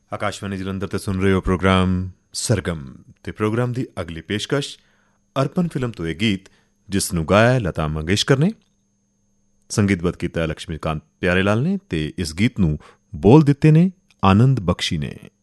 ਆਕਾਸ਼ਵਾਣੀ ਜਲੰਧਰ ਤੇ ਸੁਣ ਰਹੇ ਹੋ ਪ੍ਰੋਗਰਾਮ ਸਰਗਮ ਤੇ ਪ੍ਰੋਗਰਾਮ ਦੀ ਅਗਲੀ ਪੇਸ਼ਕਸ਼ ਅਰਪਨ ਫਿਲਮ ਤੋਂ ਇਹ ਗੀਤ ਜਿਸ ਨੂੰ ਗਾਇਆ ਲਤਾ ਮੰਗੇਸ਼ਕਰ ਨੇ, ਸੰਗੀਤਬੱਧ ਕੀਤਾ ਲక్ష్ਮੀਕਾਂਤ ਪਿਆਰੇਲਾਲ ਨੇ ਤੇ ਇਸ ਗੀਤ ਨੂੰ ਬੋਲ ਦਿੱਤੇ ਨੇ ਆਨੰਦ ਬਖਸ਼ੀ ਨੇ।